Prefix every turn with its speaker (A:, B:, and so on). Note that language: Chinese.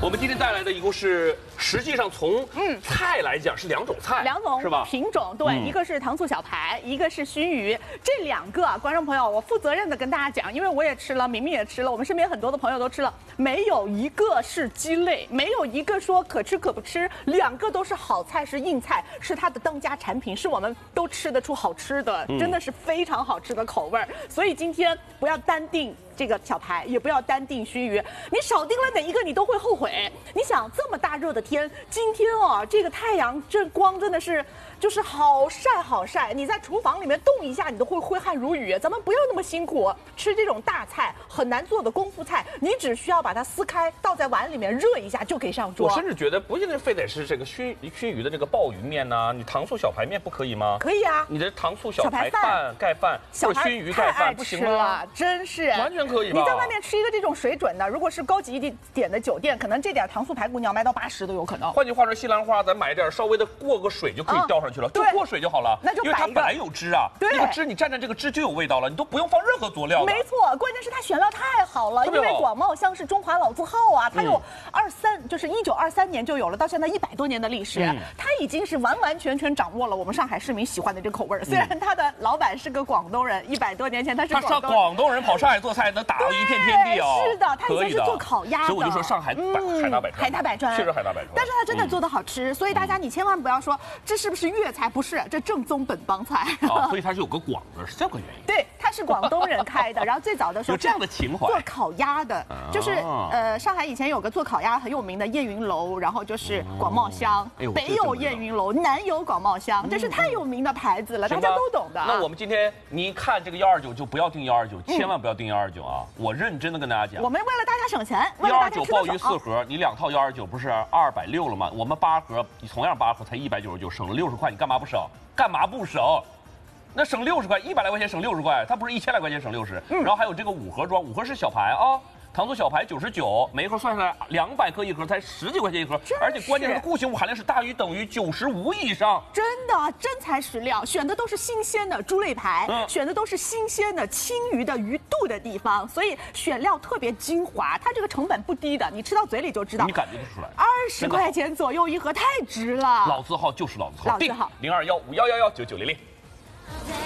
A: 我们今天带来的一共是，实际上从菜来讲是两种菜，
B: 两种
A: 是吧？
B: 品种对，一个是糖醋小排，一个是熏鱼。这两个啊，观众朋友，我负责任的跟大家讲，因为我也吃了，明明也吃了，我们身边很多的朋友都吃了，没有一个是鸡肋，没有一个说可吃可不吃，两个都是好菜，是硬菜，是它的当家产品，是我们都吃得出好吃的，真的是非常好吃的口味儿。所以今天不要单定这个小排，也不要单定熏鱼，你少定了哪一个你都会后悔。你想这么大热的天，今天哦，这个太阳这光真的是就是好晒好晒，你在厨房里面动一下你都会挥汗如雨。咱们不要那么辛苦，吃这种大菜很难做的功夫菜，你只需要把它撕开，倒在碗里面热一下就可以上桌。
A: 我甚至觉得不一定非得是这个熏鱼的这个鲍鱼面呐，你糖醋小排面不可以吗？
B: 可以啊，
A: 你的糖醋小排饭盖饭或者熏鱼盖饭不行吗？
B: 真是
A: 完全可以吧？
B: 你在外面吃一个这种水准的，如果是高级一点的酒店，可能这点糖醋排骨你要卖到80都有可能。
A: 换句话说，西兰花咱买点稍微的过个水就可以倒上去了，就过水就好了。
B: 那就
A: 因为它本来有汁啊，
B: 对，
A: 那个汁你蘸这个汁就有味道了，你都不用放任何佐料。
B: 没错，关键是它选料太好了，因为广茂香是中华老字号啊，它有就是1923年就有了，到现在100多年的历史，它已经是完完全全掌握了我们上海市民喜欢的这个口味。虽然他的老板是个广东人，100多年前他是
A: 广东人跑上海做菜能打入一片天地哦。
B: 是的，他以前是做烤鸭的，
A: 所以我就说上海海大百川，确实海大百川。
B: 但是他真的做的好吃，所以大家你千万不要说这是不是粤菜，不是，这正宗本帮菜。
A: 所以它是有个广字，是这个原因。
B: 对，他是广东人开的，然后最早的时候
A: 有这样的情怀，
B: 做烤鸭的，就是上海以前有个做烤鸭很有名的燕云楼，然后就是广茂香，北有燕云楼，南有广茂香，这是太有名的牌子了，大家都懂的。
A: 那我们今天你一看这个129就不要订129，千万不要订129啊！我认真的跟大家讲，
B: 我们为了大家省钱，129
A: 鲍鱼4盒，你2套129不是260了吗？我们8盒，你同样8盒才199，省了60块，你干嘛不省？干嘛不省？那省60块，100来块钱省60块，它不是1000来块钱省60。然后还有这个5盒装，5盒是小排啊。糖醋小排99，每一盒算下来200克一盒，才10几块钱一盒，而且关键是固形物含量是大于等于95以上。
B: 真的，真材实料，选的都是新鲜的猪肋排，选的都是新鲜的青鱼的鱼肚的地方，所以选料特别精华，它这个成本不低的，你吃到嘴里就知道。
A: 你感觉得出来
B: ，20块钱左右一盒，太值了。
A: 老字号就是老字号，
B: 老字号
A: 021511199000。